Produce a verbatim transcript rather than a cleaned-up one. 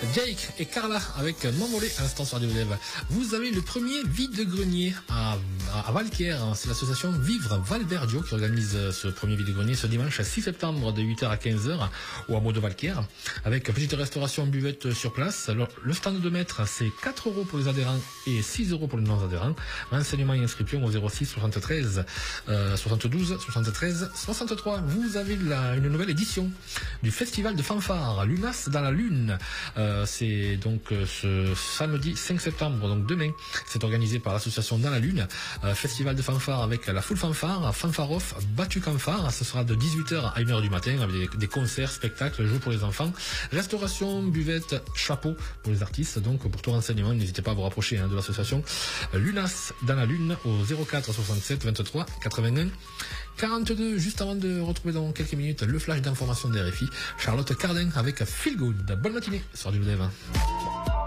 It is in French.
Jake et Carla avec M'envoler à l'instant sur Radio Lève. Vous avez le premier vide-grenier à, à, à Valquière. C'est l'association Vivre Valverdio qui organise ce premier vide-grenier ce dimanche six septembre de huit heures à quinze heures au hameau de Valquière avec petite restauration buvette sur place. Alors, le stand de maître, c'est quatre euros pour les adhérents et six euros pour les non-adhérents. Renseignements et inscriptions au zéro six soixante-treize euh, soixante-douze soixante-treize soixante-trois. Vous avez la, une nouvelle édition du festival de fanfare Lunas dans la Lune. Euh, c'est donc euh, ce samedi cinq septembre, donc demain. C'est organisé par l'association Dans la Lune. Euh, festival de fanfare avec la full fanfare, fanfare off, battu fanfare. Ce sera de dix-huit heures à une heure du matin avec des, des concerts, spectacles, jeux pour les enfants, restauration, buvette, chapeau pour les artistes. Donc pour tout renseignement, n'hésitez pas à vous rapprocher hein, de l'association Lunas dans la Lune au zéro quatre soixante-sept vingt-trois quatre-vingt-un quarante-deux. Juste avant de retrouver dans quelques minutes le flash d'information des R F I, Charlotte Cardin avec Feel Good. Bonne matinée sur du Lève.